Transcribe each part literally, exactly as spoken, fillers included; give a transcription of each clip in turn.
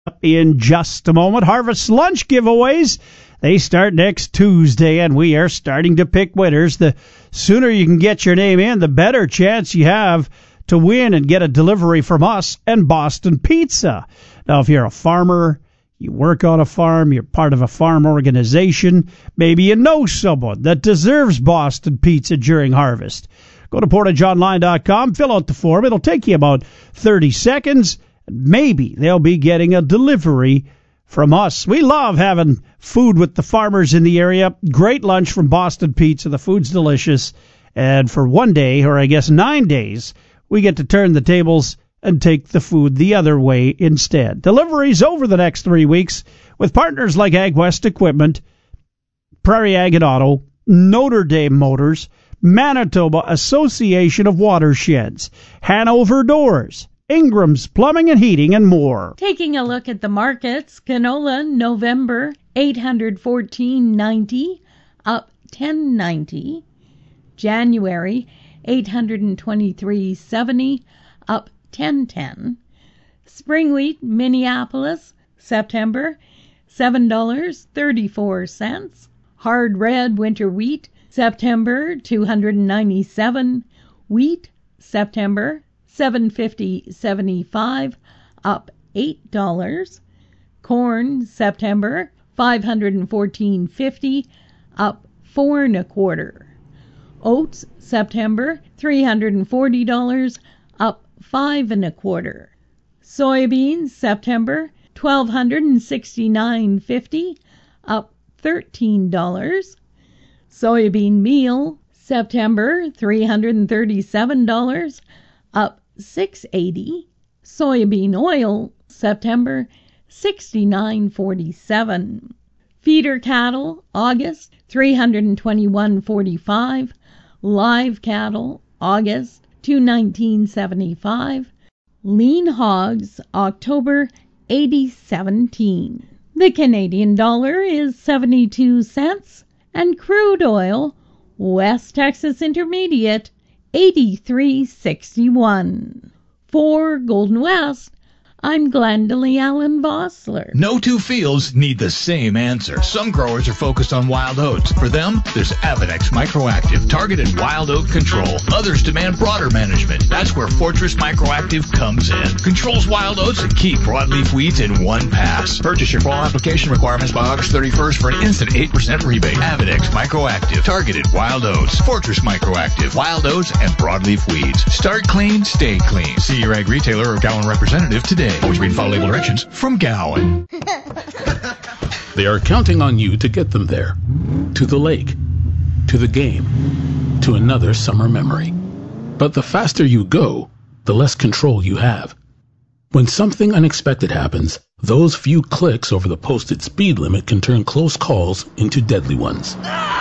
In just a moment, Harvest Lunch giveaways. They start next Tuesday, and we are starting to pick winners. The sooner you can get your name in, the better chance you have to win and get a delivery from us and Boston Pizza. Now, if you're a farmer, you work on a farm, you're part of a farm organization, maybe you know someone that deserves Boston Pizza during harvest. Go to portage online dot com, fill out the form. It'll take you about thirty seconds. Maybe they'll be getting a delivery from us. We love having food with the farmers in the area. Great lunch from Boston Pizza. The food's delicious. And for one day, or I guess nine days, we get to turn the tables and take the food the other way instead. Deliveries over the next three weeks with partners like AgWest Equipment, Prairie Ag and Auto, Notre Dame Motors, Manitoba Association of Watersheds, Hanover Doors, Ingram's Plumbing and Heating, and more. Taking a look at the markets, canola November eight hundred fourteen ninety, up ten ninety. January eight hundred twenty-three seventy, up ten ten. Spring wheat Minneapolis September seven dollars and thirty-four cents. Hard red winter wheat September two hundred ninety-seven. Wheat September seven fifty seventy-five, up eight dollars. Corn September five hundred fourteen fifty, up four and a quarter. Oats September three hundred forty dollars, up five and a quarter. Soybeans September twelve sixty-nine fifty, up thirteen dollars. Soybean meal September three hundred thirty-seven dollars, up six eighty. Soybean oil September sixty-nine forty-seven. Feeder cattle August three hundred twenty-one forty-five. Live cattle August two nineteen seventy-five. Lean hogs October eighty seventeen. The Canadian dollar is seventy-two cents, and crude oil West Texas Intermediate eighty-three sixty-one. For Golden West, I'm Glendalee Allen Vossler. No two fields need the same answer. Some growers are focused on wild oats. For them, there's Avenex Microactive, targeted wild oat control. Others demand broader management. That's where Fortress Microactive comes in. Controls wild oats and key broadleaf weeds in one pass. Purchase your fall application requirements by August thirty-first for an instant eight percent rebate. Avenex Microactive, targeted wild oats. Fortress Microactive, wild oats and broadleaf weeds. Start clean, stay clean. See your ag retailer or Gowan representative today. Always read and follow label directions from Gowan. They are counting on you to get them there. To the lake. To the game. To another summer memory. But the faster you go, the less control you have. When something unexpected happens, those few clicks over the posted speed limit can turn close calls into deadly ones.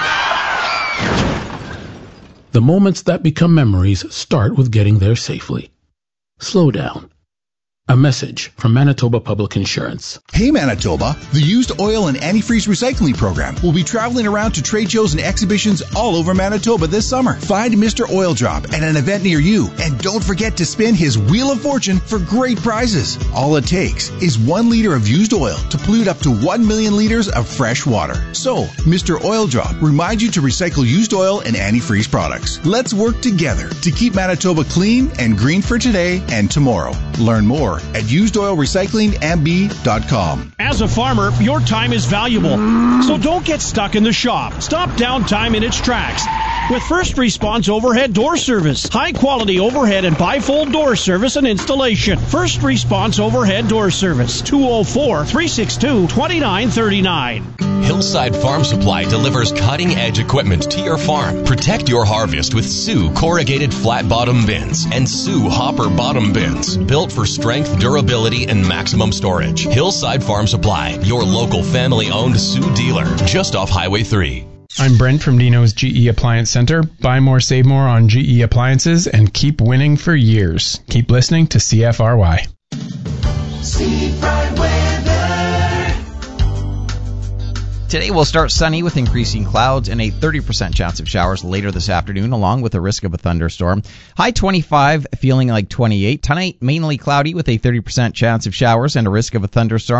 The moments that become memories start with getting there safely. Slow down. A message from Manitoba Public Insurance. Hey Manitoba, the Used Oil and Antifreeze Recycling Program will be traveling around to trade shows and exhibitions all over Manitoba this summer. Find Mister Oil Drop at an event near you, and don't forget to spin his Wheel of Fortune for great prizes. All it takes is one liter of used oil to pollute up to one million liters of fresh water. So, Mister Oil Drop reminds you to recycle used oil and antifreeze products. Let's work together to keep Manitoba clean and green for today and tomorrow. Learn more at used oil recycling m b dot com. As a farmer, your time is valuable, so don't get stuck in the shop. Stop downtime in its tracks with First Response Overhead Door Service. High-quality overhead and bifold door service and installation. First Response Overhead Door Service, two oh four, three six two, two nine three nine. Hillside Farm Supply delivers cutting-edge equipment to your farm. Protect your harvest with Sioux corrugated flat-bottom bins and Sioux hopper bottom bins, built for strength, durability, and maximum storage. Hillside Farm Supply, your local family-owned Sioux dealer, just off Highway three. I'm Brent from Dino's G E Appliance Center. Buy more, save more on G E appliances and keep winning for years. Keep listening to C F R Y. Seafried Weather. Today will start sunny with increasing clouds and a thirty percent chance of showers later this afternoon, along with a risk of a thunderstorm. High twenty-five, feeling like twenty-eight. Tonight, mainly cloudy with a thirty percent chance of showers and a risk of a thunderstorm.